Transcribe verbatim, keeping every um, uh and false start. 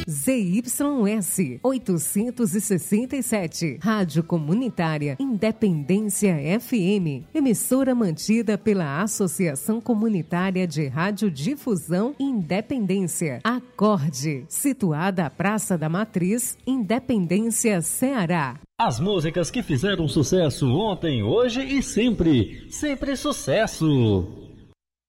Z Y S oitocentos e sessenta e sete, Rádio Comunitária Independência F M, emissora mantida pela Associação Comunitária de Radiodifusão Independência, Acorde, situada à Praça da Matriz, Independência, Ceará. As músicas que fizeram sucesso ontem, hoje e sempre. Sempre sucesso!